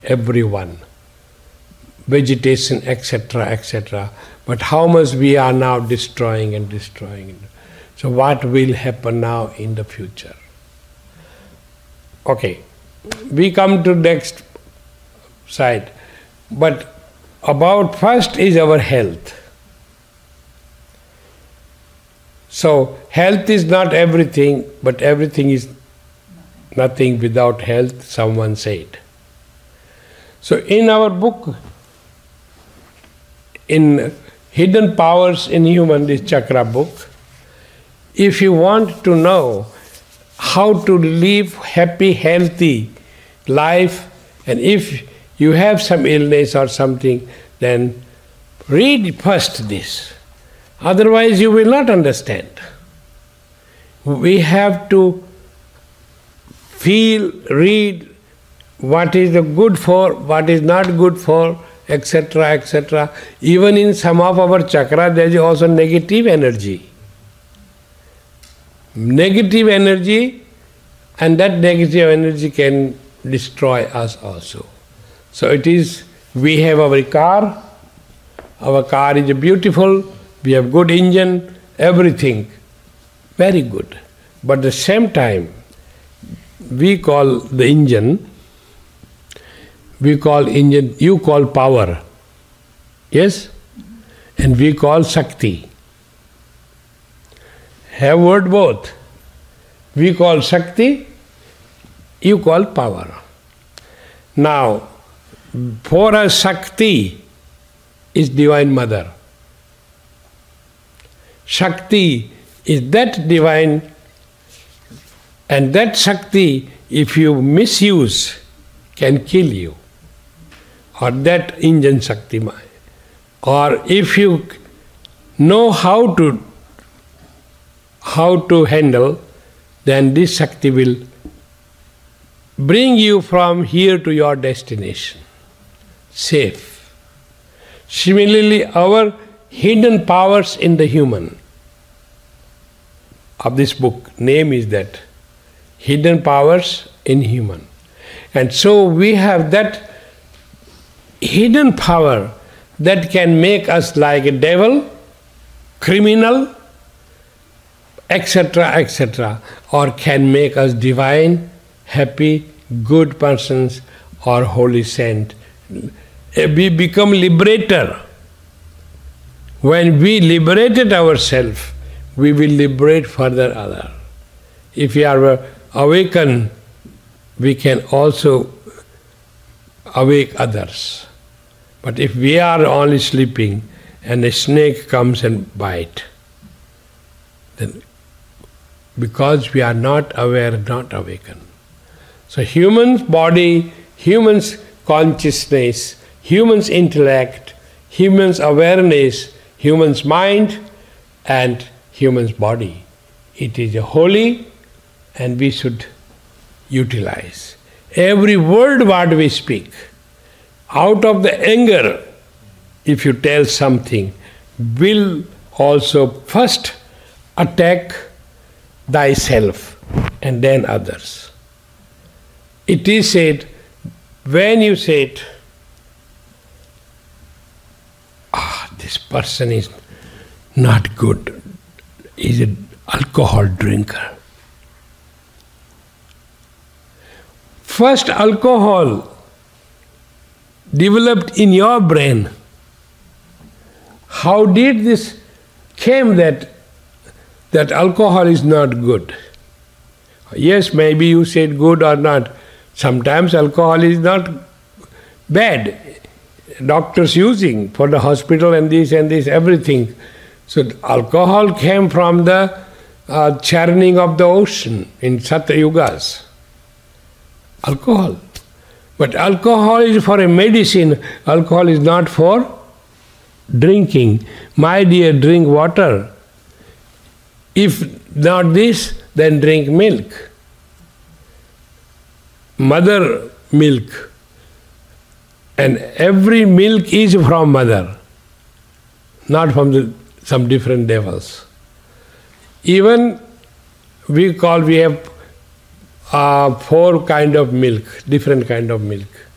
everyone, vegetation, etc., etc. But how much we are now destroying and destroying. So what will happen now in the future? Okay, we come to next side. But about first is our health. So health is not everything, but everything is nothing without health, someone said. So in our book, in Hidden Powers in Human, this chakra book, if you want to know how to live happy, healthy life, and if you have some illness or something, then read first this. Otherwise you will not understand. We have to feel, read what is the good for, what is not good for, etc., etc. Even in some of our chakra there is also negative energy. Negative energy, and that negative energy can destroy us also. So it is, we have our car is beautiful, we have good engine, everything, very good. But at the same time, we call the engine, you call power, yes? And we call Shakti. Have word both. We call Shakti, you call power. Now, for us Shakti is Divine Mother. Shakti is that divine, and that Shakti, if you misuse, can kill you. Or that engine Shakti. Or if you know how to handle, then this Shakti will bring you from here to your destination, safe. Similarly, our hidden powers in the human, of this book, name is that, Hidden Powers in Human. And so we have that hidden power that can make us like a devil, criminal, etc., etc., or can make us divine, happy, good persons, or holy saint. We become liberator. When we liberated ourselves, we will liberate further other. If we are awakened, we can also awake others. But if we are only sleeping and a snake comes and bites, then because we are not aware, not awakened. So human's body, human's consciousness, human's intellect, human's awareness, human's mind, and human's body, it is a holy, and we should utilize. Every word what we speak, out of the anger, if you tell something, will also first attack thyself and then others. It is said, when you say it, this person is not good, is an alcohol drinker. First alcohol developed in your brain. How did this came that alcohol is not good? Yes, maybe you said good or not. Sometimes alcohol is not bad. Doctors using for the hospital and this, everything. So alcohol came from the churning of the ocean in Satyugas. Alcohol. But alcohol is for a medicine. Alcohol is not for drinking. My dear, drink water. If not this, then drink milk. Mother milk. And every milk is from mother, not from some different devils. Even we have 4 kind of milk, different kind of milk.